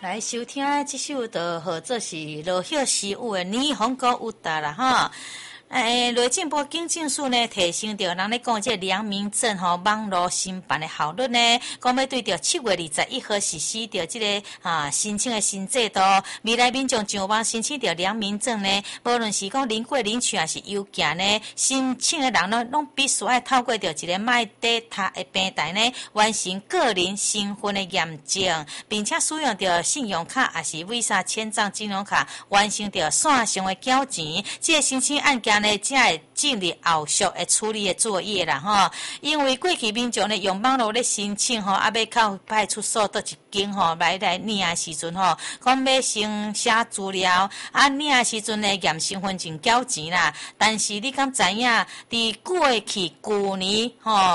来收听这首就或者是罗秀诗舞的《霓虹歌舞蹈》啦哈。内政部警政署呢提醒着人咧讲这良民证网络申办的效率呢，讲要对着7月21号实施着这个申请的新制度，未来民众上网申请着良民证呢，无论是讲领过领取还是邮件呢，申请的人呢，拢必须要透过着一个卖 data 的平台呢，完成个人身份的验证，并且使用着信用卡还是 Visa 签账金融卡完成着线上的缴钱，这个申请案件呢，才会进入后续的处理的作业啦吼。因为过去民众呢用网络咧申请吼，要靠派出所倒一间来领的时阵讲要先写资料，领的时阵呢验身份证缴钱啦。但是你敢知影？伫过去旧年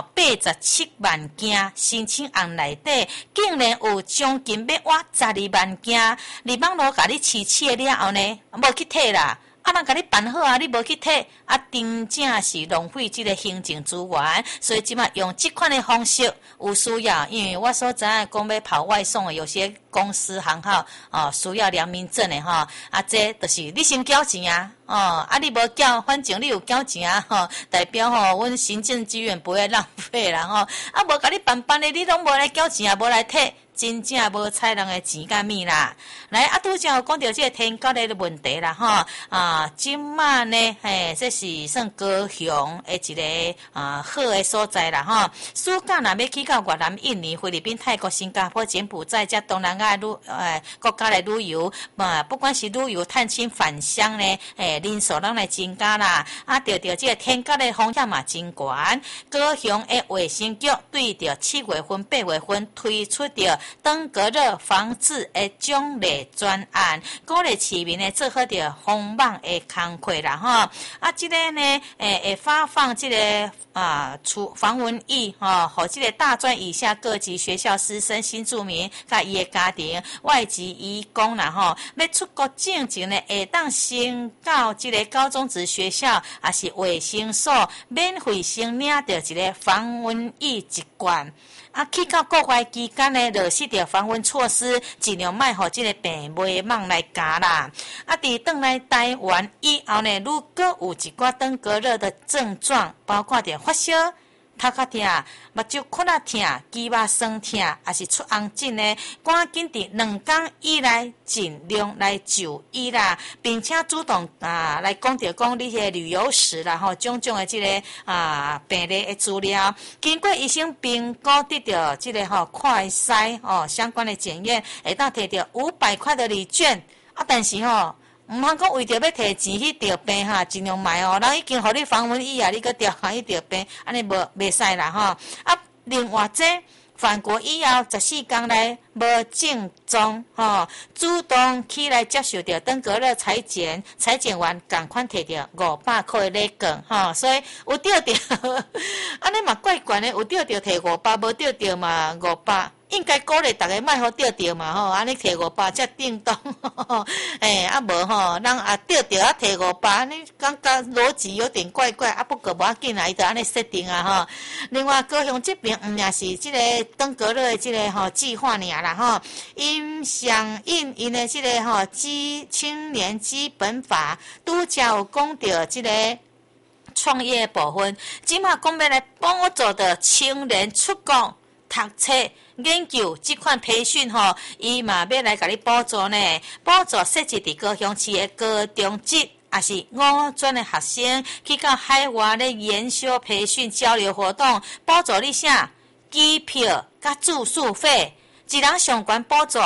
87万件申请案内底，竟然有将近要挖12万件，你网络甲你试了后呢，无去摕啦。人甲你办好你无去摕，真正是浪费这个行政资源。所以即马用这款的方式有需要，因为我所知影讲要跑外送的，有些公司行号需要良民证的这就是你先缴钱你无缴，反正你有缴钱代表阮行政资源不会浪费啦无甲你办的，你拢无来缴钱无来摕。真正无采人的钱甲物啦，来拄则有讲到这个天高的问题啦即马呢这是算高雄的一个好的所在啦暑假若要去到越南、印尼、菲律宾、泰国、新加坡、柬埔寨加东南亚国家来旅游不管是旅游、探亲、返乡呢人数拢来增加啦对着这个天高的风险嘛真悬。高雄的卫生局对着7月份、8月份推出着登革热防治的奖励专案，鼓励市民呢做好着防网的工作啦这个呢会发放这个防蚊液和这个大专以下各级学校师生、新住民甲伊的家庭、外籍移工啦要出国进前呢，会当先到这个高中职学校还是卫生所免费先领到一个防蚊液一罐。去到国外期间呢，落实着防蚊措施，尽量莫互这个病媒蟒来咬啦。伫转来台湾以后呢，如果有一寡登革热的症状，包括着发烧、头壳痛、目睭窟仔痛、肌肉酸痛，还是出红疹呢，赶紧伫2天以内尽量来就医啦，并且主动来讲着讲你的旅游史啦种种的这个病例的资料，经过医生评估得到这个快筛相关的检验，会当摕到500块的礼券但是毋通讲为着要摕钱去得病尽量买人已经互你防蚊液你搁去得病，安尼袂使啦另外返国以后14天内无症状主动起来接受到登革热采检，采检完赶快摕到500块的礼券所以有得到安尼嘛怪怪的，有得到摕500，无得到嘛500。应该鼓励大家莫好得到嘛安尼摕500才叮当无人得到摕500，安尼感觉逻辑有点怪怪不过无要紧伊就安尼设定另外高雄这边也是这个登革热的这个计划尔啦因响应因的这个青年基本法拄则有讲到这个创业部分，即马讲要来帮助的青年出国读册研究这款培训伊嘛要来甲你补助呢，补助设置伫高雄市的高中职也是5专的学生去到海外的研修培训交流活动，补助你啥机票甲住宿费，一人上悬补助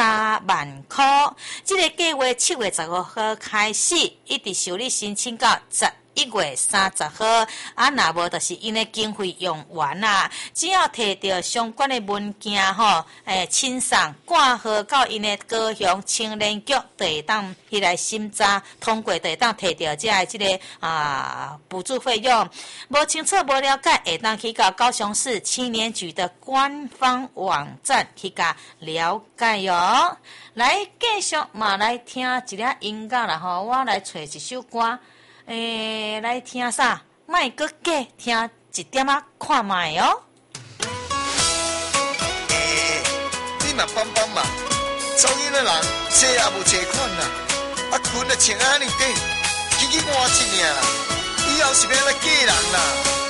3万块。这个计划7月15号开始，一直受理申请到1月30号若无就是因的经费用完啦，只要摕到相关的文件亲送挂号到因的高雄青年局，就会当迄来审查通过，就会当摕到这个补助费用。无清楚无了解，会当去到高雄市青年局的官方网站去甲了解来继续嘛来听一粒音乐啦我来找一首歌。来听啥？莫搁假听一点看卖你嘛帮忙， 走囡仔人洗也无洗款啦，啊裙啊穿安尼短，起起换一领啦，以后是要来嫁人啦。